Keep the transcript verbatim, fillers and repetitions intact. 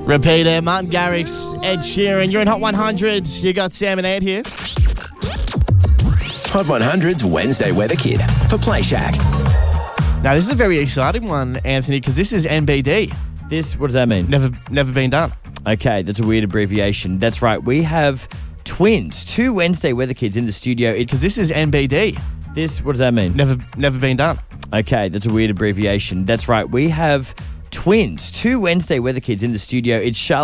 Repeater, Martin Garrix, Ed Sheeran. You're in Hot one hundred. You got Sam and Ed here. Hot one hundred's Wednesday Weather Kid for Play Shack. Now, this is a very exciting one, Anthony, because this is N B D. This, what does that mean? Never never been done. Okay, that's a weird abbreviation. That's right. We have twins, two Wednesday Weather Kids in the studio. Because this is N B D. This, what does that mean? Never never been done. Okay, that's a weird abbreviation. That's right. We have twins, two Wednesday Weather Kids in the studio. It's Charlotte.